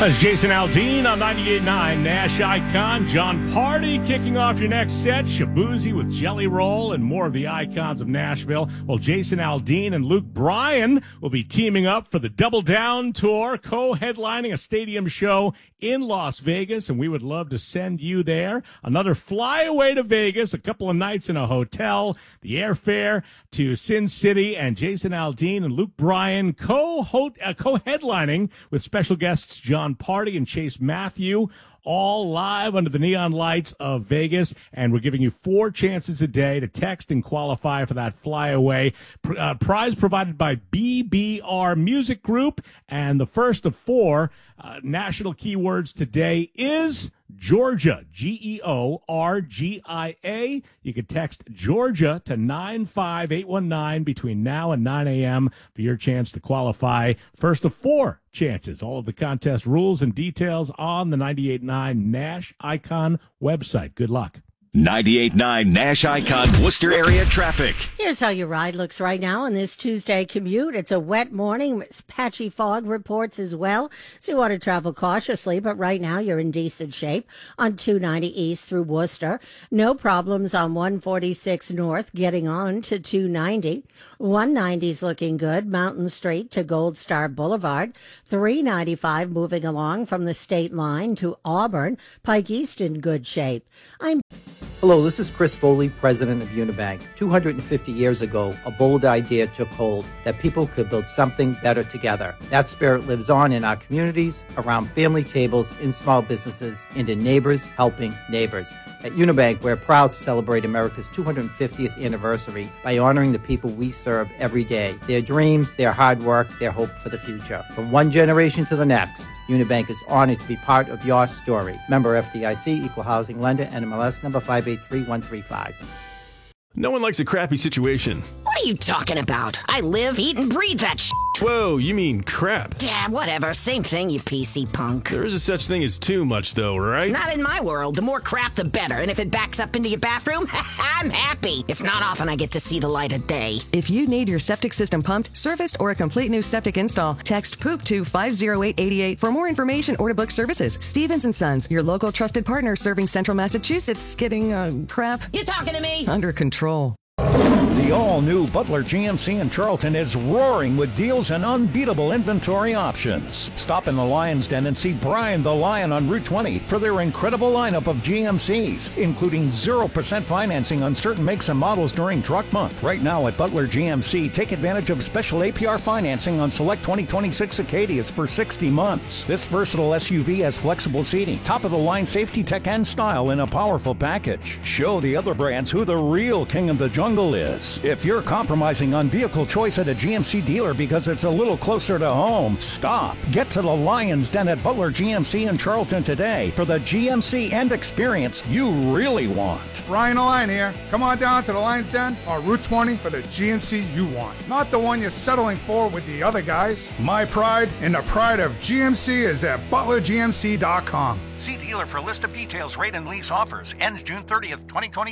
That's Jason Aldean on 98.9 Nash Icon. John Party kicking off your next set. Shabuzi with Jelly Roll and more of the icons of Nashville. Well, Jason Aldean and Luke Bryan will be teaming up for the Double Down Tour, co-headlining a stadium show in Las Vegas, and we would love to send you there. Another flyaway to Vegas, a couple of nights in a hotel, the airfare to Sin City, and Jason Aldean and Luke Bryan co-headlining with special guests John Party and Chase Matthew, all live under the neon lights of Vegas. And we're giving you 4 chances a day to text and qualify for that flyaway. Prize provided by BBR Music Group. And the first of 4 national keywords today is Georgia, Georgia. You can text Georgia to 95819 between now and 9 a.m. for your chance to qualify. First of 4 chances. All of the contest rules and details on the 98.9 Nash Icon website. Good luck. 98.9 Nash Icon Worcester area traffic. Here's how your ride looks right now on this Tuesday commute. It's a wet morning. Patchy fog reports as well, so you want to travel cautiously, but right now you're in decent shape on 290 East through Worcester. No problems on 146 North getting on to 290. 190's looking good. Mountain Street to Gold Star Boulevard. 395 moving along from the state line to Auburn. Pike East in good shape. Hello, this is Chris Foley, president of Unibank. 250 years ago, a bold idea took hold that people could build something better together. That spirit lives on in our communities, around family tables, in small businesses, and in neighbors helping neighbors. At Unibank, we're proud to celebrate America's 250th anniversary by honoring the people we serve every day, their dreams, their hard work, their hope for the future. From one generation to the next, Unibank is honored to be part of your story. Member FDIC, Equal Housing Lender, NMLS number 583135. No one likes a crappy situation. What are you talking about? I live, eat, and breathe that shit. Whoa, you mean crap. Yeah, whatever. Same thing, you PC punk. There is a such thing as too much, though, right? Not in my world. The more crap, the better. And if it backs up into your bathroom, I'm happy. It's not often I get to see the light of day. If you need your septic system pumped, serviced, or a complete new septic install, text POOP to 50888 for more information or to book services. Stevens & Sons, your local trusted partner serving Central Massachusetts, getting, crap. You talking to me? Under control. The all-new Butler GMC in Charlton is roaring with deals and unbeatable inventory options. Stop in the Lion's Den and see Brian the Lion on Route 20 for their incredible lineup of GMCs, including 0% financing on certain makes and models during Truck Month. Right now at Butler GMC, take advantage of special APR financing on select 2026 Acadias for 60 months. This versatile SUV has flexible seating, top-of-the-line safety tech and style in a powerful package. Show the other brands who the real king of the jungle is. If you're compromising on vehicle choice at a GMC dealer because it's a little closer to home, stop. Get to the Lion's Den at Butler GMC in Charlton today for the GMC and experience you really want. Brian the Lion here. Come on down to the Lion's Den on Route 20 for the GMC you want. Not the one you're settling for with the other guys. My pride and the pride of GMC is at butlergmc.com. See dealer for a list of details, rate and lease offers. Ends June 30th,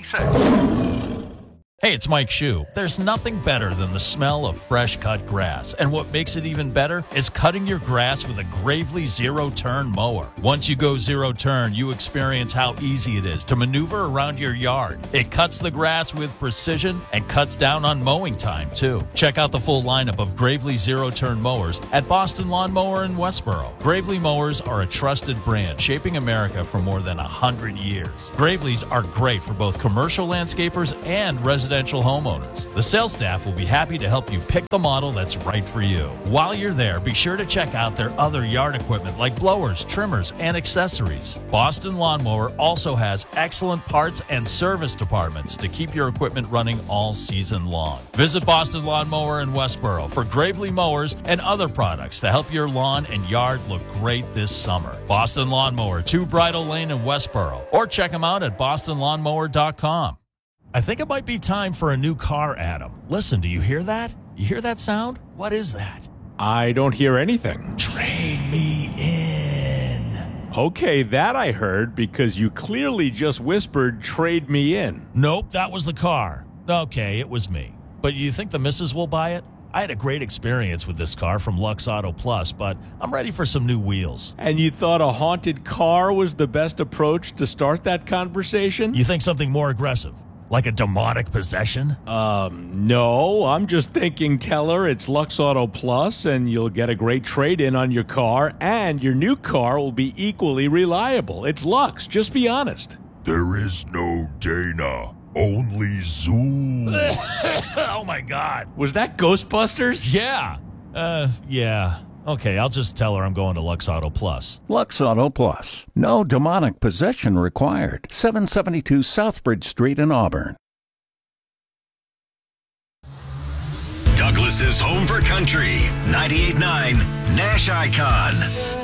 2026. Hey, it's Mike Shue. There's nothing better than the smell of fresh cut grass. And what makes it even better is cutting your grass with a Gravely zero-turn mower. Once you go zero-turn, you experience how easy it is to maneuver around your yard. It cuts the grass with precision and cuts down on mowing time, too. Check out the full lineup of Gravely zero-turn mowers at Boston Lawn Mower in Westboro. Gravely mowers are a trusted brand shaping America for more than 100 years. Gravely's are great for both commercial landscapers and residential homeowners. The sales staff will be happy to help you pick the model that's right for you. While you're there, be sure to check out their other yard equipment like blowers, trimmers, and accessories. Boston Lawn Mower also has excellent parts and service departments to keep your equipment running all season long. Visit Boston Lawn Mower in Westboro for Gravely mowers and other products to help your lawn and yard look great this summer. Boston Lawn Mower, 2 Bridle Lane in Westboro, or check them out at bostonlawnmower.com. I think it might be time for a new car, Adam. Listen, do you hear that? You hear that sound? What is that? I don't hear anything. Trade me in. Okay, that I heard because you clearly just whispered, trade me in. Nope, that was the car. Okay, it was me. But you think the missus will buy it? I had a great experience with this car from Lux Auto Plus, but I'm ready for some new wheels. And you thought a haunted car was the best approach to start that conversation? You think something more aggressive? Like a demonic possession? No. I'm just thinking, tell her it's Lux Auto Plus and you'll get a great trade-in on your car and your new car will be equally reliable. It's Lux. Just be honest. There is no Dana. Only Zoom. Oh, my God. Was that Ghostbusters? Yeah. Yeah. Okay, I'll just tell her I'm going to Lux Auto Plus. Lux Auto Plus. No demonic possession required. 772 Southbridge Street in Auburn. Douglas's home for country. 98.9 Nash Icon.